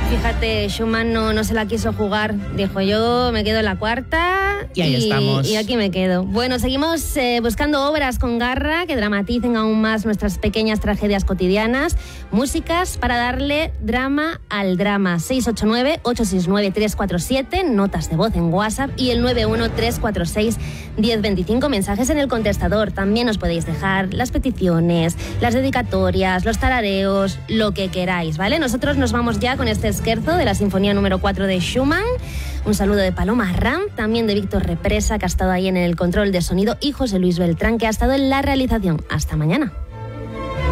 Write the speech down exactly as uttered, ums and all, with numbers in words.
Fíjate, Schumann no, no se la quiso jugar. Dijo, yo me quedo en la cuarta y ahí y, estamos. Y aquí me quedo. Bueno, seguimos eh, buscando obras con garra que dramaticen aún más nuestras pequeñas tragedias cotidianas. Músicas para darle drama al drama. seis ocho nueve, ocho seis nueve, tres cuatro siete, notas de voz en WhatsApp y el nueve uno, tres cuatro seis, uno cero dos cinco, mensajes en el contestador. También os podéis dejar las peticiones, las dedicatorias, los tarareos, lo que queráis, ¿vale? Nosotros nos vamos ya con este Scherzo de la Sinfonía número cuatro de Schumann. Un saludo de Paloma Ram, también de Víctor Represa, que ha estado ahí en el control de sonido, y José Luis Beltrán, que ha estado en la realización. Hasta mañana.